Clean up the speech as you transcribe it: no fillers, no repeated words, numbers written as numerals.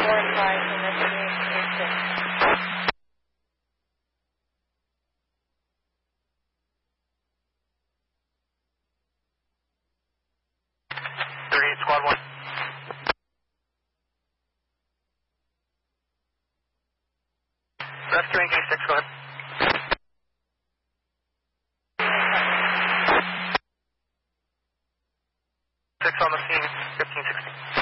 advised investigation 86. Squad 1. Rescuing K6, go ahead. 6 on the scene, 1560.